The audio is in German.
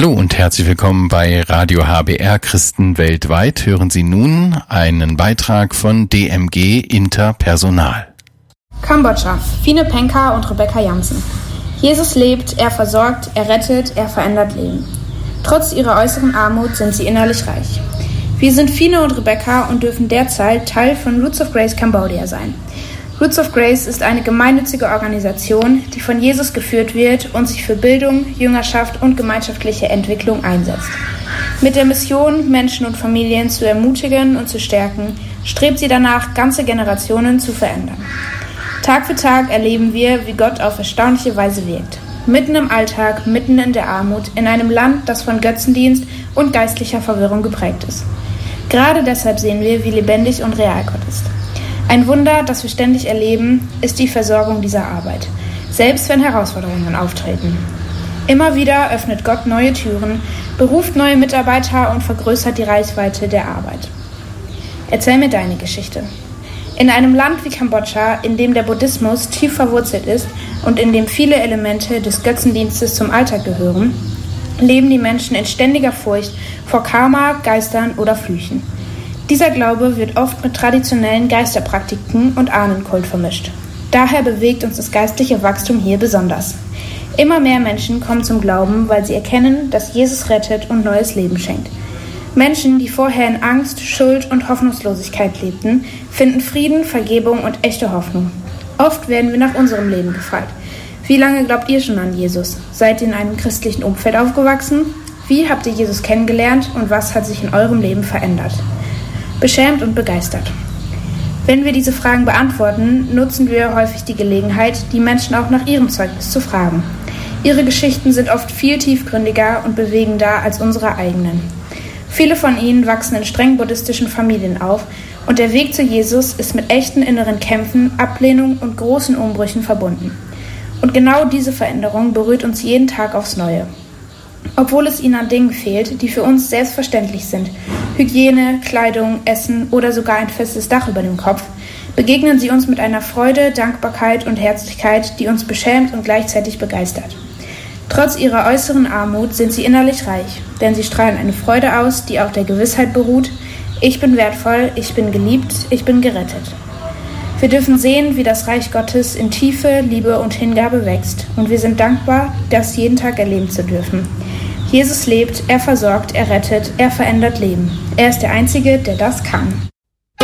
Hallo und herzlich willkommen bei Radio HBR Christen weltweit. Hören Sie nun einen Beitrag von DMG Interpersonal. Kambodscha, Fine Penka und Rebecca Jansen. Jesus lebt, er versorgt, er rettet, er verändert Leben. Trotz ihrer äußeren Armut sind sie innerlich reich. Wir sind Fine und Rebecca und dürfen derzeit Teil von Roots of Grace Cambodia sein. Roots of Grace ist eine gemeinnützige Organisation, die von Jesus geführt wird und sich für Bildung, Jüngerschaft und gemeinschaftliche Entwicklung einsetzt. Mit der Mission, Menschen und Familien zu ermutigen und zu stärken, strebt sie danach, ganze Generationen zu verändern. Tag für Tag erleben wir, wie Gott auf erstaunliche Weise wirkt. Mitten im Alltag, mitten in der Armut, in einem Land, das von Götzendienst und geistlicher Verwirrung geprägt ist. Gerade deshalb sehen wir, wie lebendig und real Gott ist. Ein Wunder, das wir ständig erleben, ist die Versorgung dieser Arbeit, selbst wenn Herausforderungen auftreten. Immer wieder öffnet Gott neue Türen, beruft neue Mitarbeiter und vergrößert die Reichweite der Arbeit. Erzähl mir deine Geschichte. In einem Land wie Kambodscha, in dem der Buddhismus tief verwurzelt ist und in dem viele Elemente des Götzendienstes zum Alltag gehören, leben die Menschen in ständiger Furcht vor Karma, Geistern oder Flüchen. Dieser Glaube wird oft mit traditionellen Geisterpraktiken und Ahnenkult vermischt. Daher bewegt uns das geistliche Wachstum hier besonders. Immer mehr Menschen kommen zum Glauben, weil sie erkennen, dass Jesus rettet und neues Leben schenkt. Menschen, die vorher in Angst, Schuld und Hoffnungslosigkeit lebten, finden Frieden, Vergebung und echte Hoffnung. Oft werden wir nach unserem Leben gefragt. Wie lange glaubt ihr schon an Jesus? Seid ihr in einem christlichen Umfeld aufgewachsen? Wie habt ihr Jesus kennengelernt und was hat sich in eurem Leben verändert? Beschämt und begeistert. Wenn wir diese Fragen beantworten, nutzen wir häufig die Gelegenheit, die Menschen auch nach ihrem Zeugnis zu fragen. Ihre Geschichten sind oft viel tiefgründiger und bewegender als unsere eigenen. Viele von ihnen wachsen in streng buddhistischen Familien auf und der Weg zu Jesus ist mit echten inneren Kämpfen, Ablehnung und großen Umbrüchen verbunden. Und genau diese Veränderung berührt uns jeden Tag aufs Neue. Obwohl es ihnen an Dingen fehlt, die für uns selbstverständlich sind, Hygiene, Kleidung, Essen oder sogar ein festes Dach über dem Kopf, begegnen sie uns mit einer Freude, Dankbarkeit und Herzlichkeit, die uns beschämt und gleichzeitig begeistert. Trotz ihrer äußeren Armut sind sie innerlich reich, denn sie strahlen eine Freude aus, die auf der Gewissheit beruht: Ich bin wertvoll, ich bin geliebt, ich bin gerettet. Wir dürfen sehen, wie das Reich Gottes in Tiefe, Liebe und Hingabe wächst, und wir sind dankbar, das jeden Tag erleben zu dürfen. Jesus lebt, er versorgt, er rettet, er verändert Leben. Er ist der Einzige, der das kann.